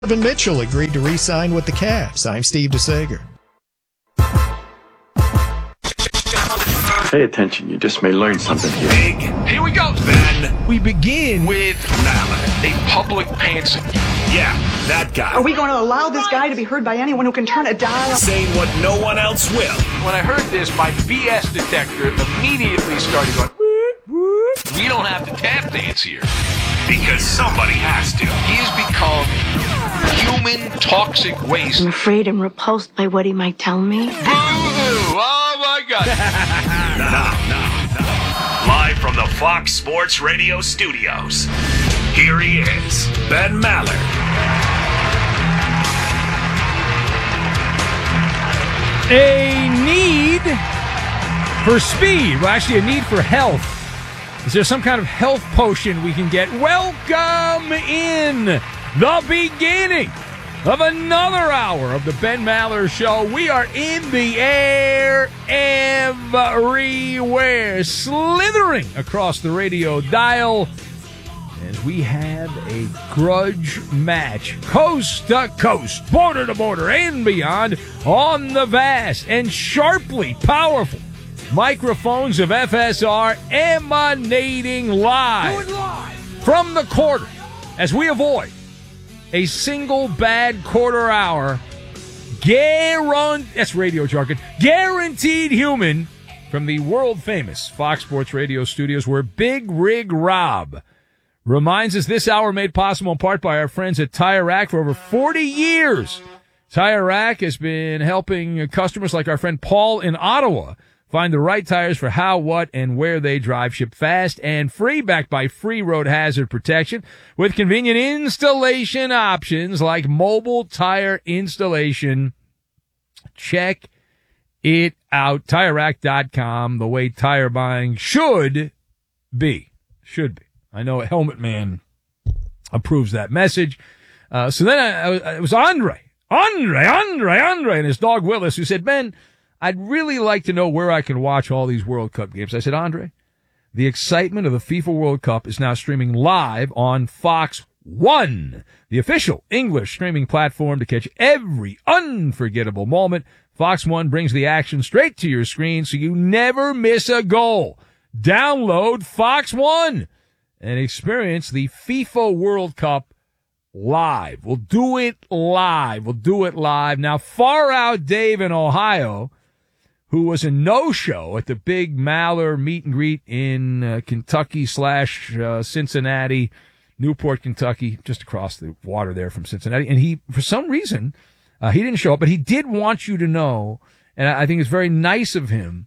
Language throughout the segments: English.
Donovan Mitchell agreed to re-sign with the Cavs. I'm Steve DeSager. Pay attention, you just may learn something here. Big. Here we go, then. We begin with Maller, a public pantser. Yeah, that guy. Are we going to allow this guy to be heard by anyone who can turn a dial? Saying what no one else will. When I heard this, my BS detector immediately started going, whoop, whoop. We don't have to tap dance here. Because somebody has to. He has become human toxic waste. I'm afraid I'm repulsed by what he might tell me. Boo-hoo! Oh, my God. Now. Live from the Fox Sports Radio studios, here he is, Ben Maller. A need for speed. Well, actually, a need for health. Is there some kind of health potion we can get? Welcome in the beginning of another hour of the Ben Maller Show. We are in the air everywhere, slithering across the radio dial as we have a grudge match, coast to coast, border to border, and beyond on the vast and sharply powerful microphones of FSR, emanating live from the quarter as we avoid a single bad quarter hour. That's radio jargon. Guaranteed human from the world famous Fox Sports Radio studios, where Big Rig Rob reminds us this hour made possible in part by our friends at Tire Rack for over 40 years. Tire Rack has been helping customers like our friend Paul in Ottawa find the right tires for how, what, and where they drive. Ship fast and free, backed by free road hazard protection with convenient installation options like mobile tire installation. Check it out. TireRack.com, the way tire buying should be. Should be. I know Helmet Man approves that message. So then it was Andre, and his dog Willis, who said, Ben, I'd really like to know where I can watch all these World Cup games. I said, Andre, the excitement of the FIFA World Cup is now streaming live on Fox One, the official English streaming platform to catch every unforgettable moment. Fox One brings the action straight to your screen so you never miss a goal. Download Fox One and experience the FIFA World Cup live. We'll do it live. Now, Far Out Dave in Ohio, who was a no-show at the big Maller meet and greet in Kentucky / Cincinnati, Newport, Kentucky, just across the water there from Cincinnati. And he, for some reason, he didn't show up, but he did want you to know, and I think it's very nice of him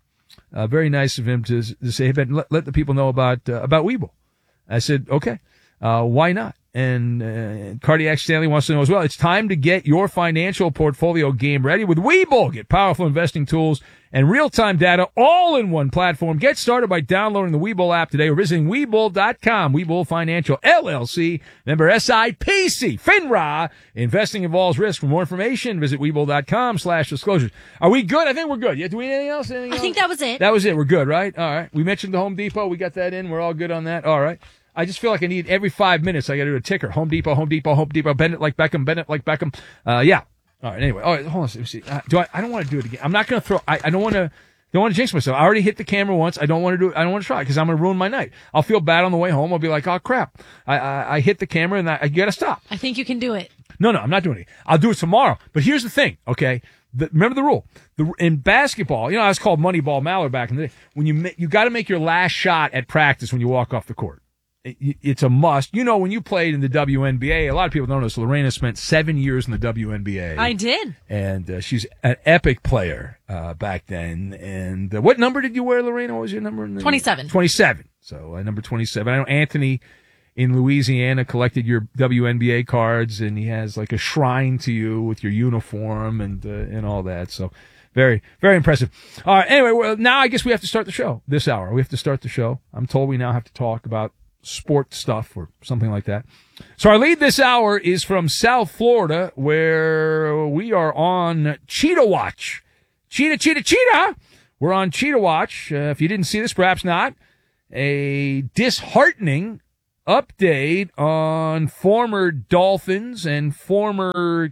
to say, hey, Ben, let the people know about Weeble. I said, okay, why not? And Cardiac Stanley wants to know as well. It's time to get your financial portfolio game ready with Webull. Get powerful investing tools and real-time data all in one platform. Get started by downloading the Webull app today or visiting Webull.com. Webull Financial LLC, member SIPC, FINRA. Investing involves risk. For more information, visit Webull.com/disclosures. Are we good? I think we're good. Yeah, do we need anything else? I think that was it. That was it. We're good, right? All right. We mentioned the Home Depot. We got that in. We're all good on that. All right. I just feel like I need every 5 minutes. I got to do a ticker. Home Depot. Bend it like Beckham. Yeah. All right. Anyway. All right. Hold on. Let me see. I don't want to do it again. I'm not going to throw. I don't want to jinx myself. I already hit the camera once. I don't want to do it. I don't want to try because I'm going to ruin my night. I'll feel bad on the way home. I'll be like, oh crap. I hit the camera and you got to stop. I think you can do it. No, I'm not doing it. I'll do it tomorrow. But here's the thing. Okay. Remember the rule. In basketball, I was called Moneyball Maller back in the day. When you got to make your last shot at practice when you walk off the court. It's a must. When you played in the WNBA, a lot of people don't know this. Lorena spent 7 years in the WNBA. I did. And she's an epic player back then. And what number did you wear, Lorena? What was your number? 27. 27. So number 27. I know Anthony in Louisiana collected your WNBA cards, and he has like a shrine to you with your uniform and all that. So very, very impressive. All right. Anyway, well, now I guess we have to start the show this hour. We have to start the show. I'm told we now have to talk about sport stuff or something like that. So our lead this hour is from South Florida, where we are on Cheetah Watch. Cheetah! We're on Cheetah Watch. If you didn't see this, perhaps not. A disheartening update on former Dolphins and former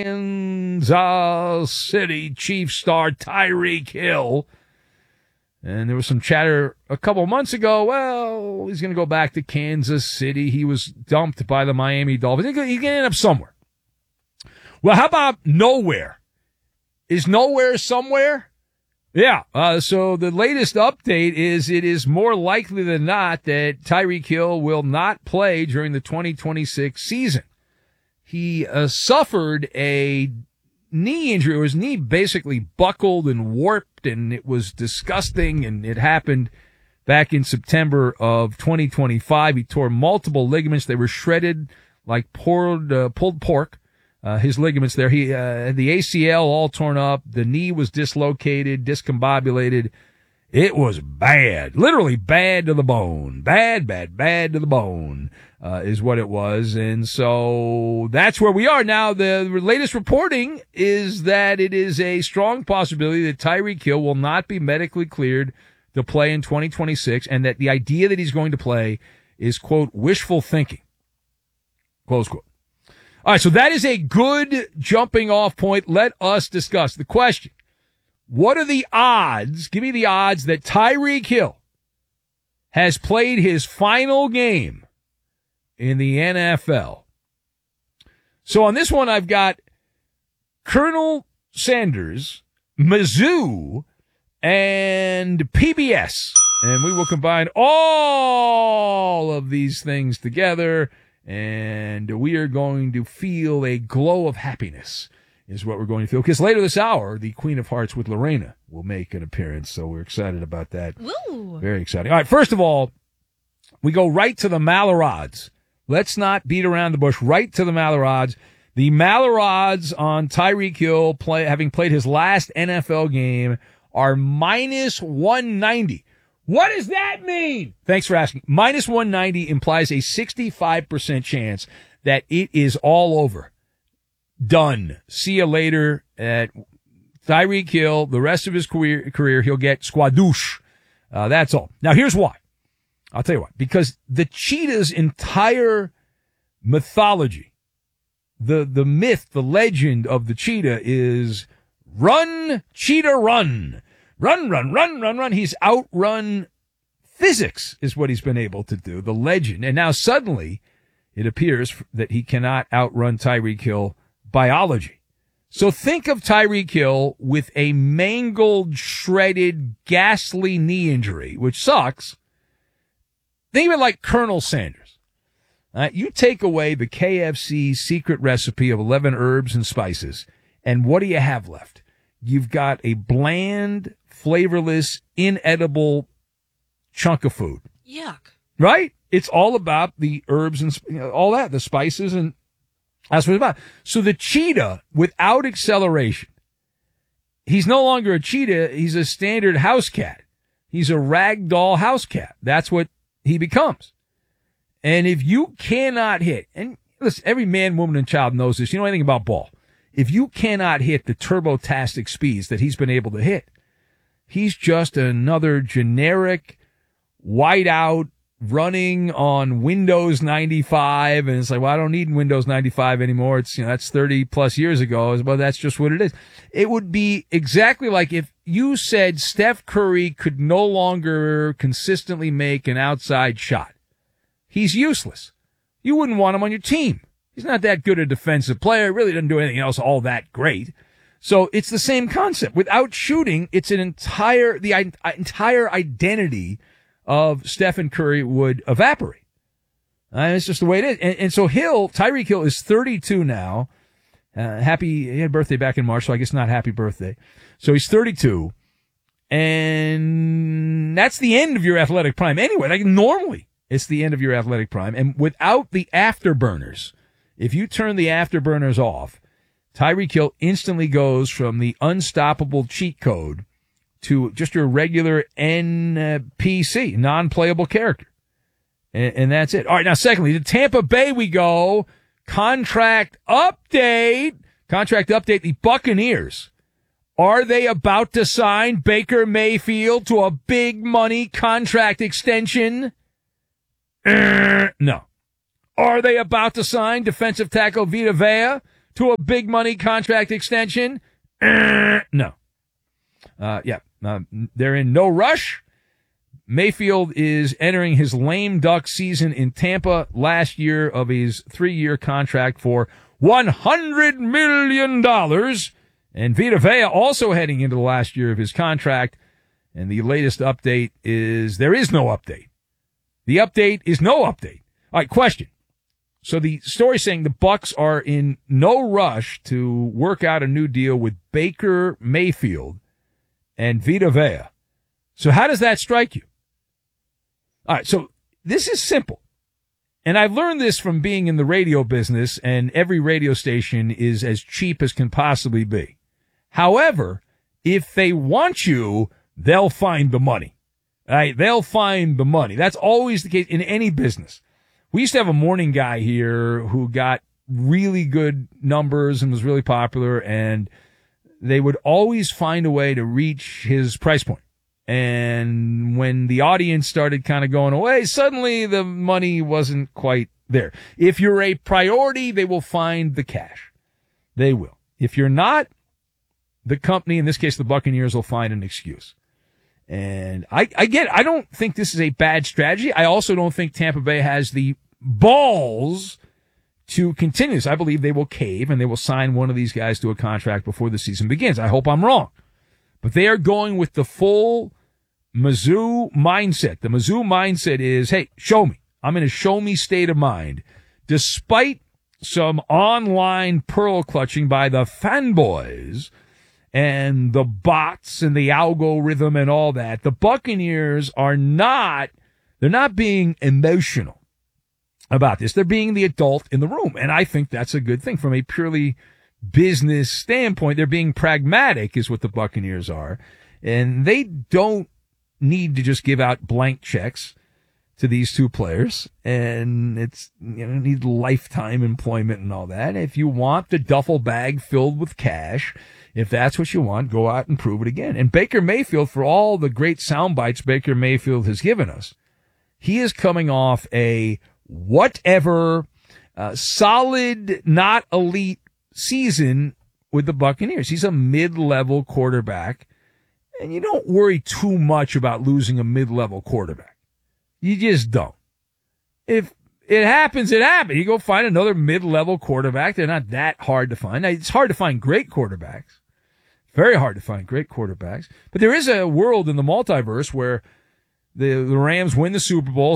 Kansas City Chiefs star Tyreek Hill. And there was some chatter a couple months ago. Well, he's going to go back to Kansas City. He was dumped by the Miami Dolphins. He's going to end up somewhere. Well, how about nowhere? Is nowhere somewhere? Yeah. So the latest update is it is more likely than not that Tyreek Hill will not play during the 2026 season. He suffered a knee injury. His knee basically buckled and warped, and it was disgusting, and it happened back in September of 2025. He tore multiple ligaments. They were shredded like pulled pork. His ligaments there. He had the ACL all torn up. The knee was dislocated, discombobulated. It was bad. Literally bad to the bone. Bad to the bone, is what it was. And so that's where we are. Now, the latest reporting is that it is a strong possibility that Tyreek Hill will not be medically cleared to play in 2026, and that the idea that he's going to play is, quote, wishful thinking, close quote. All right, so that is a good jumping off point. Let us discuss the question. What are the odds? Give me the odds that Tyreek Hill has played his final game in the NFL. So on this one, I've got Colonel Sanders, Mizzou, and PBS. And we will combine all of these things together, and we are going to feel a glow of happiness is what we're going to feel. Because later this hour, the Queen of Hearts with Lorena will make an appearance. So we're excited about that. Woo. Very exciting. All right, first of all, we go right to the Maller odds. Let's not beat around the bush. Right to the Maller odds. The Maller odds on Tyreek Hill having played his last NFL game are minus 190. What does that mean? Thanks for asking. Minus 190 implies a 65% chance that it is all over. Done. See you later at Tyreek Hill. The rest of his career he'll get squadouche. That's all. Now, here's why. I'll tell you why. Because the cheetah's entire mythology, the myth, the legend of the cheetah is run, cheetah, run. Run, run, run, run, run. He's outrun physics is what he's been able to do, the legend. And now suddenly it appears that he cannot outrun Tyreek Hill biology. So think of Tyreek Hill with a mangled, shredded, ghastly knee injury, which sucks. Think of it like Colonel Sanders. You take away the KFC secret recipe of 11 herbs and spices, and what do you have left? You've got a bland, flavorless, inedible chunk of food. Yuck. Right? It's all about the herbs and all that, the spices, and that's what it's about. So the cheetah, without acceleration, he's no longer a cheetah. He's a standard house cat. He's a ragdoll house cat. That's what he becomes. And if you cannot hit, and listen, every man, woman, and child knows this. You know anything about ball. If you cannot hit the turbotastic speeds that he's been able to hit, he's just another generic whiteout running on Windows 95. And it's like, well, I don't need Windows 95 anymore. It's, that's 30 plus years ago. But that's just what it is. It would be exactly like if you said Steph Curry could no longer consistently make an outside shot. He's useless. You wouldn't want him on your team. He's not that good a defensive player. Really doesn't do anything else all that great. So it's the same concept. Without shooting, it's the entire identity of Stephen Curry would evaporate. It's just the way it is. And so Tyreek Hill is 32 now. He had a birthday back in March, so I guess not happy birthday. So he's 32. And that's the end of your athletic prime. Anyway, like normally, it's the end of your athletic prime. And without the afterburners, if you turn the afterburners off, Tyreek Hill instantly goes from the unstoppable cheat code to just your regular NPC, non-playable character. And that's it. All right, now secondly, to Tampa Bay we go. Contract update. The Buccaneers. Are they about to sign Baker Mayfield to a big money contract extension? No. Are they about to sign defensive tackle Vita Vea to a big money contract extension? No. They're in no rush. Mayfield is entering his lame duck season in Tampa last year of his 3-year contract for $100 million. And Vita Vea also heading into the last year of his contract. And the latest update is there is no update. The update is no update. All right, question. So the story saying the Bucs are in no rush to work out a new deal with Baker Mayfield and Vita Vea. So how does that strike you? All right, so this is simple. And I've learned this from being in the radio business, and every radio station is as cheap as can possibly be. However, if they want you, they'll find the money. All right, they'll find the money. That's always the case in any business. We used to have a morning guy here who got really good numbers and was really popular, and they would always find a way to reach his price point. And when the audience started kind of going away, suddenly the money wasn't quite there. If you're a priority, they will find the cash. They will. If you're not, the company, in this case the Buccaneers, will find an excuse. And I don't think this is a bad strategy. I also don't think Tampa Bay has the balls to continue this. I believe they will cave and they will sign one of these guys to a contract before the season begins. I hope I'm wrong. But they are going with the full Mizzou mindset. The Mizzou mindset is, hey, show me. I'm in a show me state of mind. Despite some online pearl clutching by the fanboys and the bots and the algorithm and all that, the Buccaneers are not being emotional about this. They're being the adult in the room. And I think that's a good thing from a purely business standpoint. They're being pragmatic is what the Buccaneers are. And they don't need to just give out blank checks to these two players. And it's, need lifetime employment and all that. If you want the duffel bag filled with cash, if that's what you want, go out and prove it again. And Baker Mayfield, for all the great sound bites Baker Mayfield has given us, he is coming off a whatever, solid, not elite season with the Buccaneers. He's a mid-level quarterback, and you don't worry too much about losing a mid-level quarterback. You just don't. If it happens, it happens. You go find another mid-level quarterback. They're not that hard to find. Now, it's hard to find great quarterbacks. Very hard to find great quarterbacks. But there is a world in the multiverse where the Rams win the Super Bowl.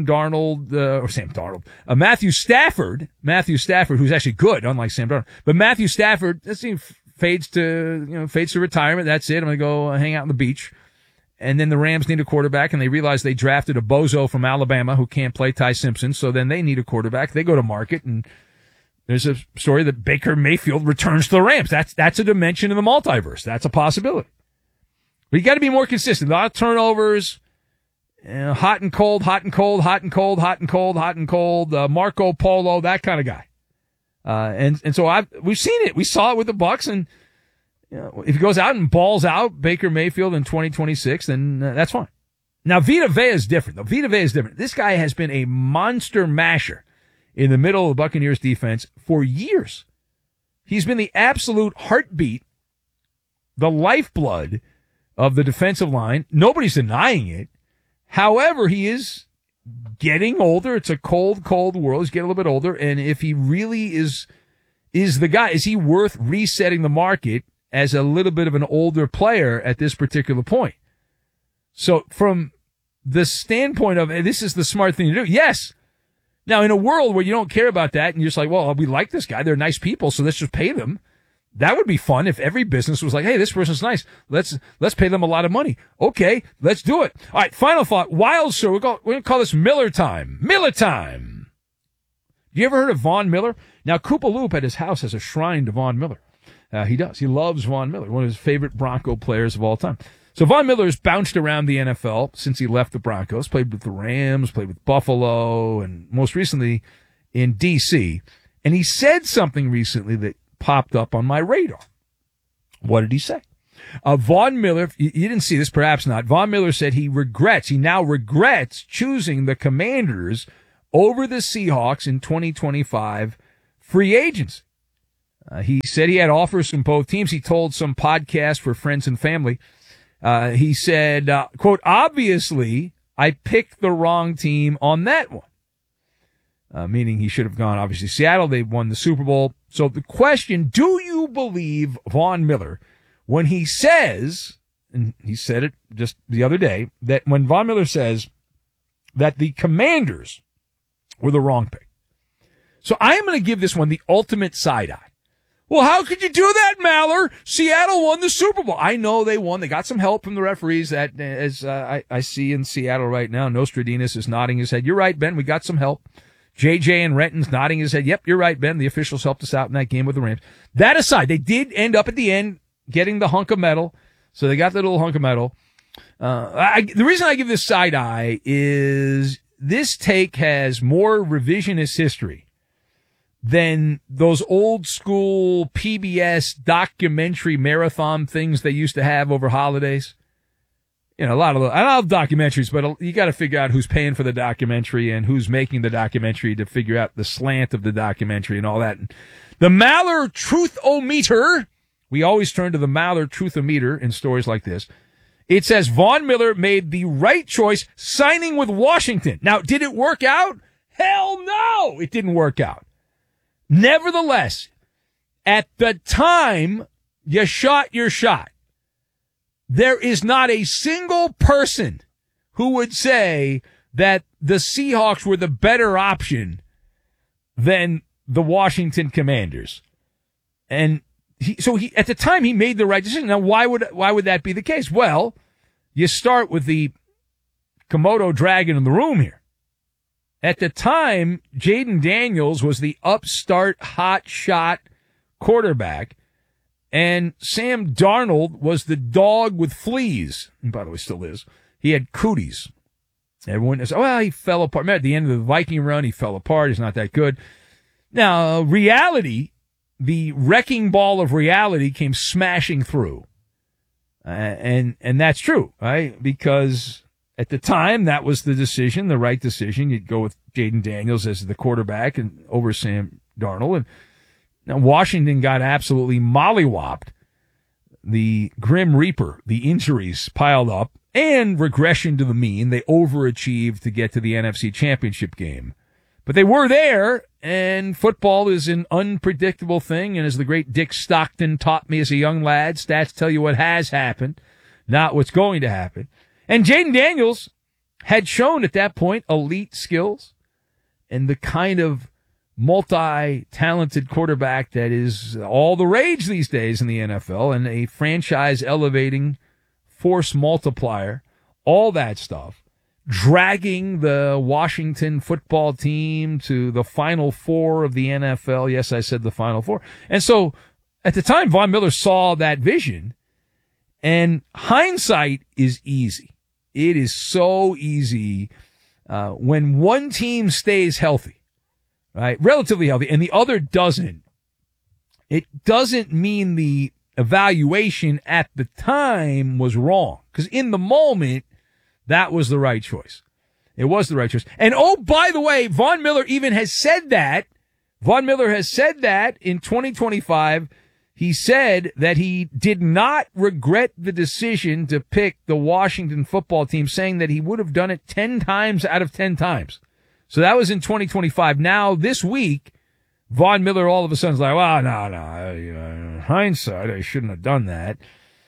Matthew Stafford, who's actually good, unlike Sam Darnold. But Matthew Stafford, fades to retirement. That's it. I'm going to go hang out on the beach. And then the Rams need a quarterback, and they realize they drafted a bozo from Alabama who can't play, Ty Simpson. So then they need a quarterback. They go to market, and there's a story that Baker Mayfield returns to the Rams. That's a dimension in the multiverse. That's a possibility. But you got to be more consistent. A lot of turnovers. Hot and cold, hot and cold, hot and cold, hot and cold, hot and cold, Marco Polo, that kind of guy. And so we've seen it. We saw it with the Bucs, and if he goes out and balls out Baker Mayfield in 2026, then that's fine. Now, Vita Vea is different, though. Vita Vea is different. This guy has been a monster masher in the middle of the Buccaneers defense for years. He's been the absolute heartbeat, the lifeblood of the defensive line. Nobody's denying it. However, he is getting older. It's a cold, cold world. He's getting a little bit older. And if he really is the guy, is he worth resetting the market as a little bit of an older player at this particular point? So from the standpoint of, this is the smart thing to do. Yes. Now, in a world where you don't care about that and you're just like, well, we like this guy. They're nice people, so let's just pay them. That would be fun if every business was like, hey, this person's nice. Let's pay them a lot of money. Okay, let's do it. All right, final thought. Wild Sir, we're going to call this Miller time. Miller time. You ever heard of Von Miller? Now, Koopa Loop at his house has a shrine to Von Miller. He does. He loves Von Miller, one of his favorite Bronco players of all time. So Von Miller has bounced around the NFL since he left the Broncos, played with the Rams, played with Buffalo, and most recently in D.C. And he said something recently that popped up on my radar. What did he say? Von Miller, you didn't see this, perhaps not. Von Miller said he now regrets choosing the Commanders over the Seahawks in 2025 free agency. He said he had offers from both teams. He told some podcast for friends and family. He said, quote, obviously, I picked the wrong team on that one. Meaning he should have gone, obviously, Seattle. They won the Super Bowl. So the question, do you believe Von Miller when he says, and he said it just the other day, that when Von Miller says that the Commanders were the wrong pick? So I am going to give this one the ultimate side eye. Well, how could you do that, Maller? Seattle won the Super Bowl. I know they won. They got some help from the referees that, as I see in Seattle right now. Nostradamus is nodding his head. You're right, Ben. We got some help. JJ and Renton's nodding his head. Yep, you're right, Ben. The officials helped us out in that game with the Rams. That aside, they did end up at the end getting the hunk of metal. So they got the little hunk of metal. The reason I give this side eye is this take has more revisionist history than those old school PBS documentary marathon things they used to have over holidays. You know, I love documentaries, but you got to figure out who's paying for the documentary and who's making the documentary to figure out the slant of the documentary and all that. And the Maller Truth-O-Meter, we always turn to the Maller Truth-O-Meter in stories like this. It says Von Miller made the right choice signing with Washington. Now, did it work out? Hell no, it didn't work out. Nevertheless, at the time you shot your shot, there is not a single person who would say that the Seahawks were the better option than the Washington Commanders. And so at the time he made the right decision. Now, why would that be the case? Well, you start with the Komodo dragon in the room here. At the time, Jaden Daniels was the upstart hot shot quarterback, and Sam Darnold was the dog with fleas. And by the way, still is. He had cooties. Everyone says, well, he fell apart. Remember, at the end of the Viking run, he fell apart. He's not that good. Now, reality, the wrecking ball of reality came smashing through. And that's true, right? Because at the time, that was the decision, the right decision. You'd go with Jaden Daniels as the quarterback and over Sam Darnold. And now Washington got absolutely mollywopped. The Grim Reaper, the injuries piled up, and regression to the mean. They overachieved to get to the NFC Championship game. But they were there, and football is an unpredictable thing. And as the great Dick Stockton taught me as a young lad, stats tell you what has happened, not what's going to happen. And Jaden Daniels had shown at that point elite skills and the kind of multi-talented quarterback that is all the rage these days in the NFL and a franchise-elevating force multiplier, all that stuff, dragging the Washington football team to the Final Four of the NFL. Yes, I said the Final Four. And so at the time, Von Miller saw that vision, and hindsight is easy. It is so easy when one team stays healthy, right? Relatively healthy, and the other doesn't. It doesn't mean the evaluation at the time was wrong, because in the moment, that was the right choice. It was the right choice. And oh, by the way, Von Miller even has said that. Von Miller has said that in 2025. He said that he did not regret the decision to pick the Washington football team, saying that he would have done it 10 times out of 10 times. So that was in 2025. Now, this week, Von Miller all of a sudden is like, well, no, hindsight, I shouldn't have done that.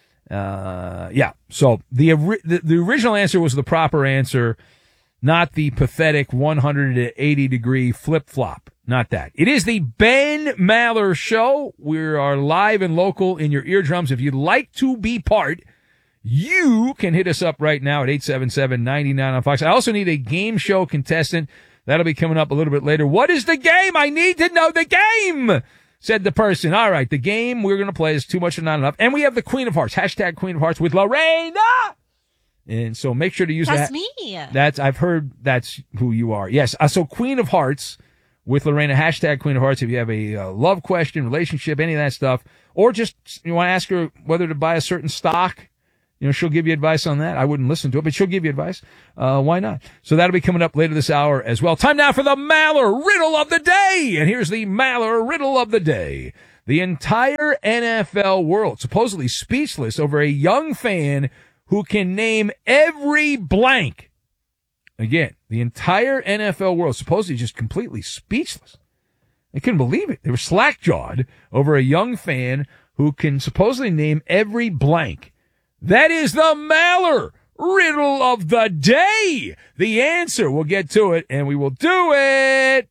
Yeah. So the original answer was the proper answer, not the pathetic 180-degree flip-flop. Not that. It is the Ben Maller Show. We are live and local in your eardrums. If you'd like to be part, you can hit us up right now at 877-99 on Fox. I also need a game show contestant. That'll be coming up a little bit later. What is the game? I need to know the game, said the person. All right, the game we're going to play is Too Much or Not Enough. And we have the Queen of Hearts, hashtag Queen of Hearts with Lorena. And so make sure to use that. That's me. I've heard that's who you are. Yes. So Queen of Hearts with Lorena, hashtag Queen of Hearts. If you have a love question, relationship, any of that stuff, or just you want to ask her whether to buy a certain stock She'll give you advice on that. I wouldn't listen to it, but she'll give you advice. Why not? So that'll be coming up later this hour as well. Time now for the Maller Riddle of the Day. And here's the Maller Riddle of the Day. The entire NFL world supposedly speechless over a young fan who can name every blank. Again, the entire NFL world supposedly just completely speechless. They couldn't believe it. They were slack-jawed over a young fan who can supposedly name every blank. That is the Maller Riddle of the Day. The answer, we'll get to it, and we will do it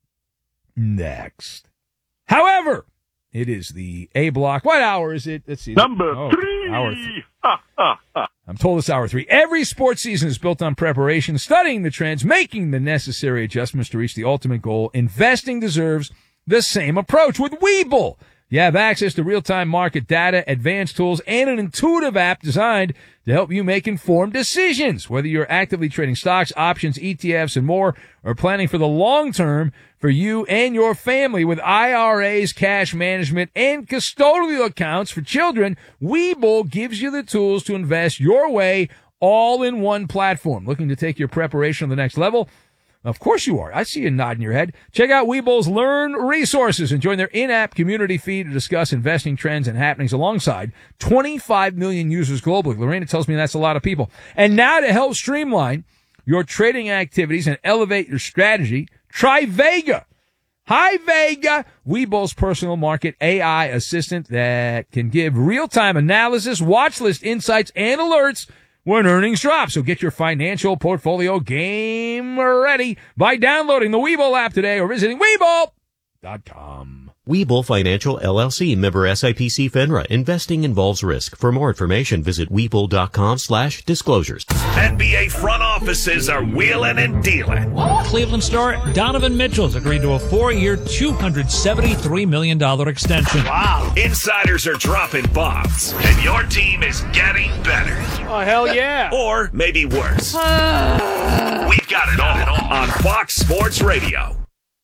next. However, it is the A block. What hour is it? Let's see. Number 3. Hour 3. I'm told it's hour 3. Every sports season is built on preparation, studying the trends, making the necessary adjustments to reach the ultimate goal. Investing deserves the same approach with Webull. You have access to real-time market data, advanced tools, and an intuitive app designed to help you make informed decisions. Whether you're actively trading stocks, options, ETFs, and more, or planning for the long term for you and your family with IRAs, cash management, and custodial accounts for children, Webull gives you the tools to invest your way all in one platform. Looking to take your preparation to the next level? Of course you are. I see you nodding your head. Check out Webull's Learn resources and join their in-app community feed to discuss investing trends and happenings alongside 25 million users globally. Lorena tells me that's a lot of people. And now to help streamline your trading activities and elevate your strategy, try Vega. Hi, Vega, Webull's personal market AI assistant that can give real-time analysis, watch list insights, and alerts when earnings drop. So get your financial portfolio game ready by downloading the Webull app today or visiting Webull.com. Webull Financial LLC, member SIPC FINRA. Investing involves risk. For more information, visit Webull.com/disclosures. NBA front offices are wheeling and dealing. Cleveland star Donovan Mitchell's agreed to a 4-year, $273 million extension. Wow. Insiders are dropping bombs, and your team is getting better. Oh, hell yeah. Or maybe worse. We've got it all on Fox Sports Radio.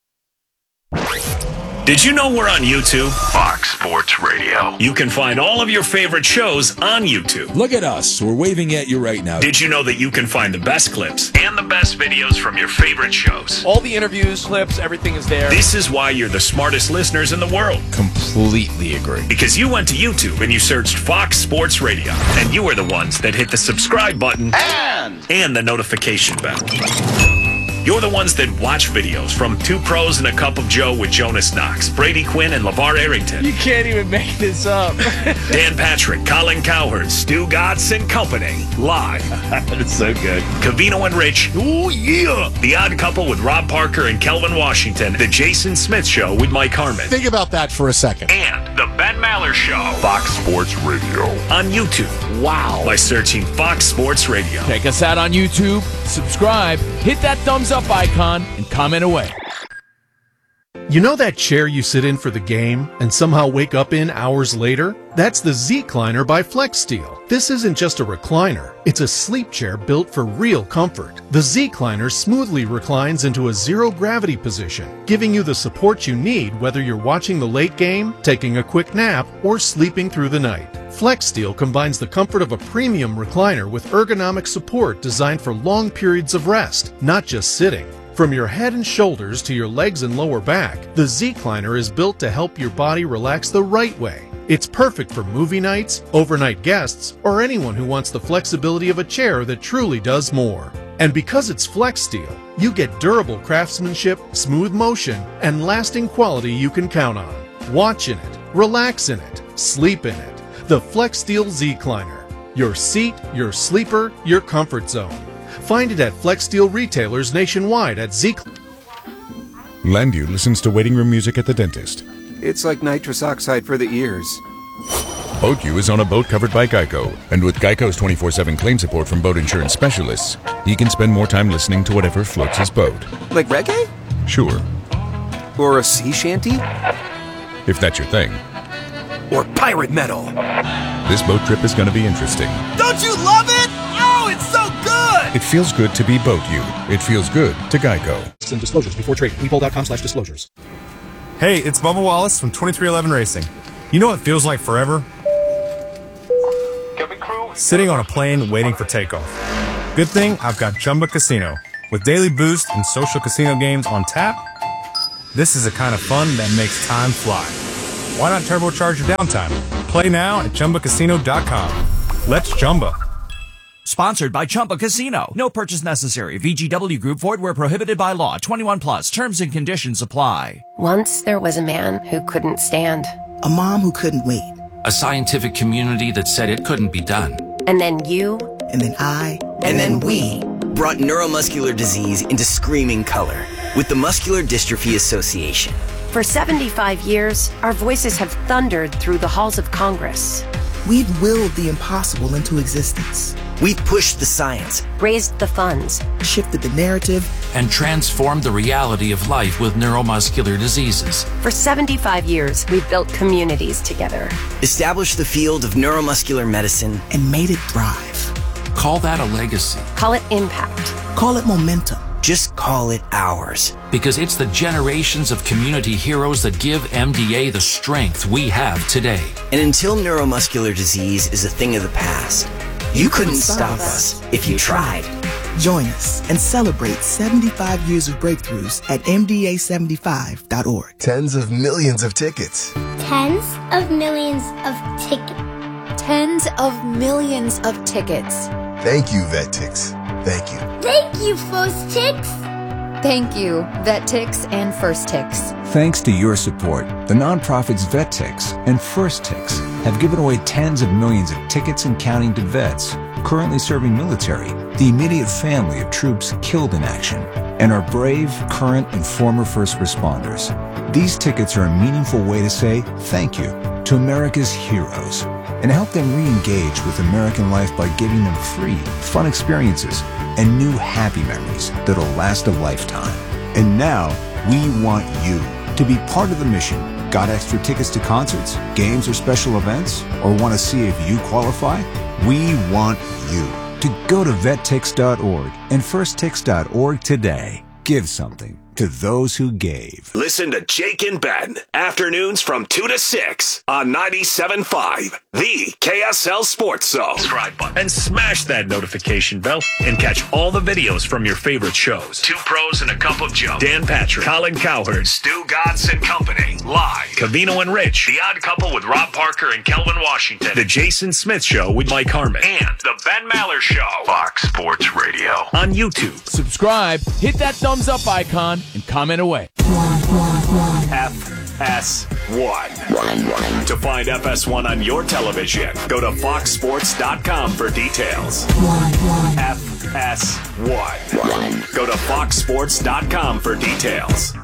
Did you know we're on YouTube? Fox Sports Radio. You can find all of your favorite shows on YouTube. Look at us. We're waving at you right now. Did you know that you can find the best clips and the best videos from your favorite shows? All the interviews, clips, everything is there. This is why you're the smartest listeners in the world. Completely agree. Because you went to YouTube and you searched Fox Sports Radio, and you were the ones that hit the subscribe button and the notification bell. You're the ones that watch videos from Two Pros and a Cup of Joe with Jonas Knox, Brady Quinn, and LeVar Arrington. You can't even make this up. Dan Patrick, Colin Cowherd, Stu Gatz and Company, live. It's so good. Covino and Rich. Oh, yeah. The Odd Couple with Rob Parker and Kelvin Washington. The Jason Smith Show with Mike Harmon. Think about that for a second. And the Ben Maller Show. Fox Sports Radio. On YouTube. Wow. By searching Fox Sports Radio. Check us out on YouTube, subscribe, hit that thumbs up icon, and comment away. You know that chair you sit in for the game and somehow wake up in hours later? That's the Z-Cliner by FlexSteel. This isn't just a recliner. It's a sleep chair built for real comfort. The Z-Cliner smoothly reclines into a zero-gravity position, giving you the support you need whether you're watching the late game, taking a quick nap, or sleeping through the night. FlexSteel combines the comfort of a premium recliner with ergonomic support designed for long periods of rest, not just sitting. From your head and shoulders to your legs and lower back, the Z-Cliner is built to help your body relax the right way. It's perfect for movie nights, overnight guests, or anyone who wants the flexibility of a chair that truly does more. And because it's FlexSteel, you get durable craftsmanship, smooth motion, and lasting quality you can count on. Watch in it, relax in it, sleep in it. The FlexSteel Z-Cliner. Your seat, your sleeper, your comfort zone. Find it at FlexSteel retailers nationwide at Z. Landu listens to waiting room music at the dentist. It's like nitrous oxide for the ears. BoatU is on a boat covered by Geico, and with Geico's 24/7 claim support from boat insurance specialists, he can spend more time listening to whatever floats his boat. Like reggae? Sure. Or a sea shanty? If that's your thing. Or pirate metal? This boat trip is going to be interesting. Don't you love it? Oh, it's so good! It feels good to be BoatU. It feels good to Geico. Some disclosures before trading. Webull.com/disclosures. Hey, it's Bubba Wallace from 2311 Racing. You know what feels like forever? sitting on a plane waiting for takeoff. Good thing I've got Chumba Casino. With daily boost and social casino games on tap, this is the kind of fun that makes time fly. Why not turbocharge your downtime? Play now at ChumbaCasino.com. Let's Chumba. Sponsored by Chumba Casino. No purchase necessary. VGW Group. Void where prohibited by law. 21 plus. Terms and conditions apply. Once there was a man who couldn't stand. A mom who couldn't wait. A scientific community that said it couldn't be done. And then you. And then I. And then we brought neuromuscular disease into screaming color with the Muscular Dystrophy Association. For 75 years, our voices have thundered through the halls of Congress. We've willed the impossible into existence. We've pushed the science, raised the funds, shifted the narrative, and transformed the reality of life with neuromuscular diseases. For 75 years, we've built communities together, established the field of neuromuscular medicine, and made it thrive. Call that a legacy. Call it impact. Call it momentum. Just call it ours. Because it's the generations of community heroes that give MDA the strength we have today. And until neuromuscular disease is a thing of the past, you couldn't stop us if you tried. Join us and celebrate 75 years of breakthroughs at MDA75.org. Tens of millions of tickets. Tens of millions of tickets. Tens of millions of tickets. Thank you, VetTix. Thank you. Thank you, First Tix. Thank you, VetTix and First Tix. Thanks to your support, the nonprofits VetTix and First Tix have given away tens of millions of tickets and counting to vets currently serving military, the immediate family of troops killed in action, and our brave, current, and former first responders. These tickets are a meaningful way to say thank you to America's heroes and help them re-engage with American life by giving them free, fun experiences and new happy memories that'll last a lifetime. And now, we want you to be part of the mission. Got extra tickets to concerts, games, or special events? Or want to see if you qualify? We want you to go to vettix.org and firsttix.org today. Give something to those who gave. Listen to Jake and Ben, afternoons from 2 to 6 on 97.5, the KSL Sports Zone. Subscribe button and smash that notification bell and catch all the videos from your favorite shows. Two Pros and a Cup of Joe. Dan Patrick, Colin Cowherd, Stu Godson and Company. Live. Covino and Rich. The Odd Couple with Rob Parker and Kelvin Washington. The Jason Smith Show with Mike Harmon. And The Ben Maller Show. Fox Sports Radio. On YouTube. Subscribe, hit that thumbs up icon, and comment away. FS1. To find FS1 on your television, go to foxsports.com for details. FS1. Go to foxsports.com for details.